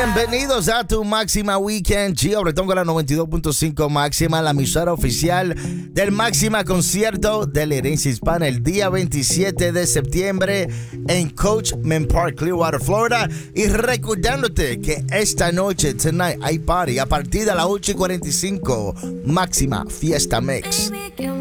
Bienvenidos a tu Máxima Weekend. Gio Bretón con la 92.5 Máxima, la emisora oficial del Máxima Concierto de la Herencia Hispana el día 27 de septiembre en Coachman Park, Clearwater, Florida. Y recordándote que esta noche, tonight, hay party a partir de las 8:45. Máxima Fiesta Mix.